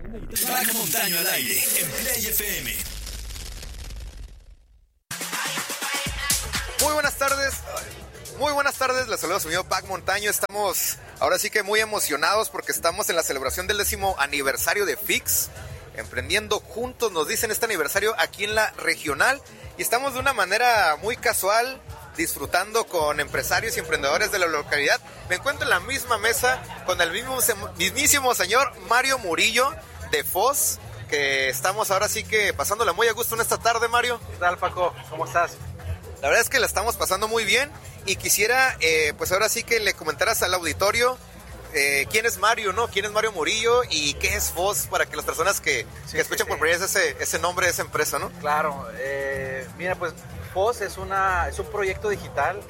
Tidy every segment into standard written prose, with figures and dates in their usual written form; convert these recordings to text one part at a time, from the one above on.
Pac Montaño al aire en Play FM. Muy buenas tardes, les saluda su amigo Pac Montaño. Estamos ahora sí que muy emocionados porque estamos en la celebración del 10º aniversario de Fix. Emprendiendo juntos, nos dicen este aniversario aquí en la regional. Y estamos de una manera muy casual, disfrutando con empresarios y emprendedores de la localidad. Me encuentro en la misma mesa con el mismísimo señor Mario Murillo de FOS, que estamos ahora sí que pasándola muy a gusto en esta tarde, Mario. ¿Qué tal, Paco? ¿Cómo estás? La verdad es que la estamos pasando muy bien y quisiera, pues ahora sí que le comentaras al auditorio quién es Mario, ¿no? ¿Quién es Mario Murillo y qué es FOS para que las personas que escuchan por primera vez ese nombre de esa empresa, ¿no? Claro, mira, pues FOS es un proyecto digital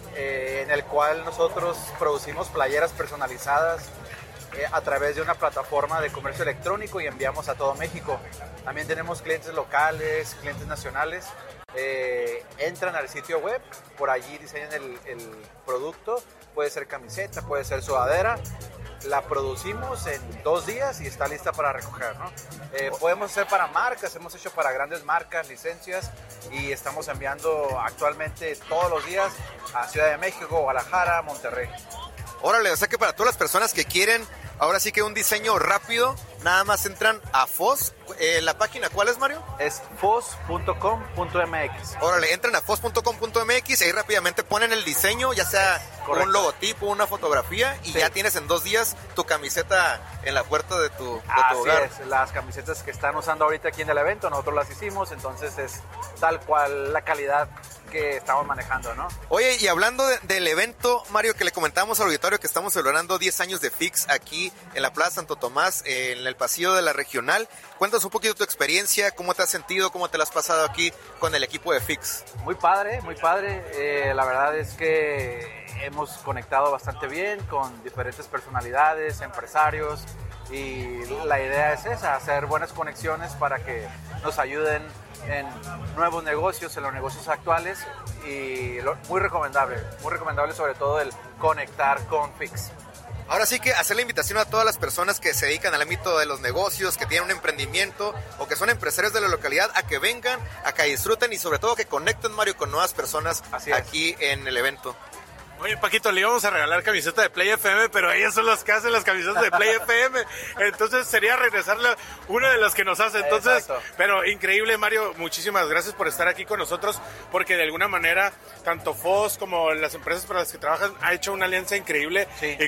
en el cual nosotros producimos playeras personalizadas a través de una plataforma de comercio electrónico y enviamos a todo México. También tenemos clientes locales, clientes nacionales. Entran al sitio web, por allí diseñan el producto, puede ser camiseta, puede ser sudadera, la producimos en 2 días y está lista para recoger, ¿no? Podemos hacer para marcas, hemos hecho para grandes marcas, licencias, y estamos enviando actualmente todos los días a Ciudad de México, Guadalajara, Monterrey. Órale, o sea que para todas las personas que quieren ahora sí que un diseño rápido, nada más entran a FOS. ¿La página cuál es, Mario? Es fos.com.mx. Órale, entran a fos.com.mx y ahí rápidamente ponen el diseño, ya sea Correcto. Un logotipo, una fotografía, y ya tienes en 2 días tu camiseta en la puerta de tu hogar. Así es, las camisetas que están usando ahorita aquí en el evento, nosotros las hicimos, entonces es tal cual la calidad que estamos manejando, ¿no? Oye, y hablando del evento, Mario, que le comentamos al auditorio que estamos celebrando 10 años de Fix aquí en la Plaza Santo Tomás, en el pasillo de la regional. Cuéntanos un poquito tu experiencia, cómo te has sentido, cómo te la has pasado aquí con el equipo de Fix. Muy padre, muy padre. La verdad es que hemos conectado bastante bien con diferentes personalidades, empresarios, y la idea es esa, hacer buenas conexiones para que nos ayuden en nuevos negocios, en los negocios actuales, y muy recomendable sobre todo el conectar con Fix. Ahora sí que hacer la invitación a todas las personas que se dedican al ámbito de los negocios, que tienen un emprendimiento o que son empresarios de la localidad, a que vengan, a que disfruten y sobre todo que conecten, Mario, con nuevas personas aquí en el evento. Oye, Paquito, le íbamos a regalar camiseta de Play FM, pero ellas son las que hacen las camisetas de Play FM. Entonces sería regresarle una de las que nos hace. Entonces, exacto. Pero increíble, Mario, muchísimas gracias por estar aquí con nosotros, porque de alguna manera, tanto FOS como las empresas para las que trabajan, ha hecho una alianza increíble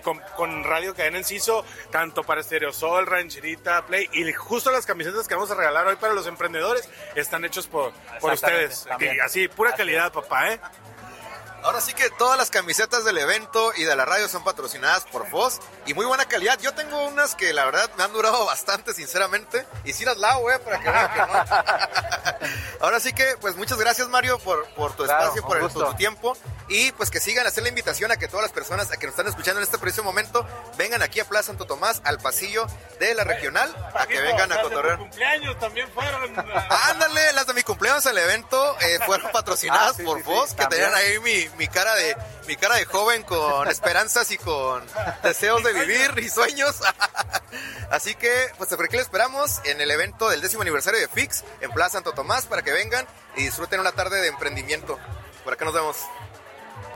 con Radio Cadena Enciso, tanto para Stereosol, Rancherita, Play, y justo las camisetas que vamos a regalar hoy para los emprendedores están hechos por ustedes. Así, pura calidad, papá, ¿eh? Ahora sí que todas las camisetas del evento y de la radio son patrocinadas por FOS y muy buena calidad. Yo tengo unas que la verdad me han durado bastante, sinceramente, y sí las lavo, para que vean que no. Ahora sí que, pues muchas gracias, Mario, por tu espacio, por tu tiempo, y pues que sigan, hacer la invitación a que todas las personas a que nos están escuchando en este preciso momento vengan aquí a Plaza Santo Tomás, al pasillo de la regional, a que vengan a cotorrear. Las de mi cumpleaños también fueron. Ándale, las de mi cumpleaños al evento fueron patrocinadas por FOS, que tenían ahí mi cara de joven con esperanzas y con deseos de vivir y sueños. Así que, pues por aquí les esperamos en el evento del 10º aniversario de Fix en Plaza Santo Tomás para que vengan y disfruten una tarde de emprendimiento. Por acá nos vemos.